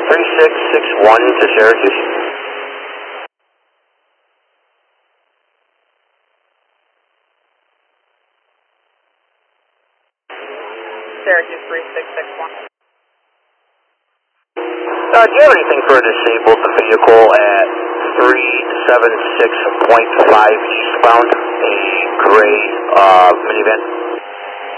3661 to Syracuse. Syracuse 3661. Do you have anything for a disabled vehicle at 376.5 eastbound, a gray minivan?